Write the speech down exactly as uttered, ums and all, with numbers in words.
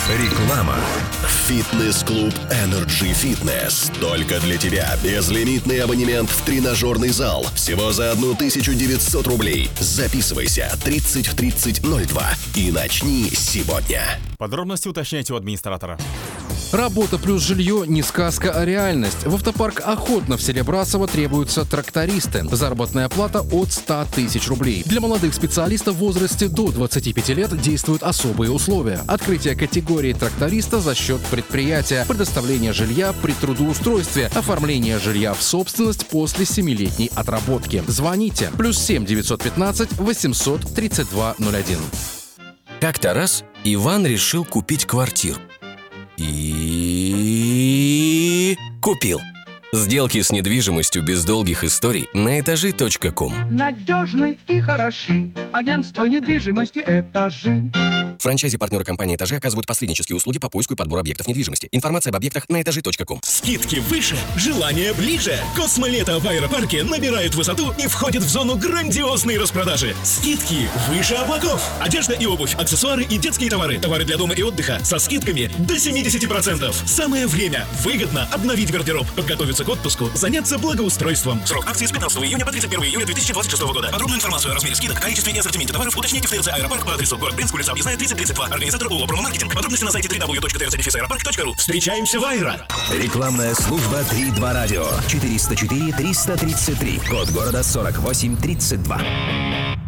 Реклама. Фитнес-клуб Energy Fitness. Только для тебя безлимитный абонемент в тренажерный зал. Всего за тысячу девятьсот рублей. Записывайся тридцать в тридцать ноль два и начни сегодня. Подробности уточняйте у администратора. Работа плюс жилье не сказка, а реальность. В автопарк «Охотно» в селе Брасово требуются трактористы. Заработная плата от ста тысяч рублей. Для молодых специалистов в возрасте до двадцати пяти лет действуют особые условия. Открытие категории тракториста за счет предприятия, предоставление жилья при трудоустройстве, оформление жилья в собственность после семилетней отработки. Звоните. Плюс семь девятьсот пятнадцать восемьсот тридцать два ноль один. Как-то раз Иван решил купить квартиру. И купил. Сделки с недвижимостью без долгих историй на этажи точка ком. Надежны и хороши. Агентство недвижимости «Этажи». Франчайзи-партнеры компании «Этажи» оказывают посреднические услуги по поиску и подбору объектов недвижимости. Информация об объектах на этажи точка ком. Скидки выше, желание ближе. Космолето в аэропарке набирает высоту и входит в зону грандиозной распродажи. Скидки выше облаков. Одежда и обувь, аксессуары и детские товары. Товары для дома и отдыха со скидками до семьдесят процентов. Самое время выгодно обновить гардероб, подготовиться к отпуску, заняться благоустройством. Срок акции с пятнадцатого июня по тридцать первого июля две тысячи двадцать шестого года. Подробную информацию о размере скидок, количестве и ассортименте товаров уточните в ТРЦ «Аэропарк» по адресу город Брянск, улица Объездная, тридцать тридцать два. Организатор ООО «Промомаркетинг». Подробности на сайте дабл ю дабл ю дабл ю точка тэ эр цэ дефис аэропарк точка ру. Встречаемся в Айра. Рекламная служба три два радио. четыреста четыре триста тридцать три. Код города сорок восемь тридцать два.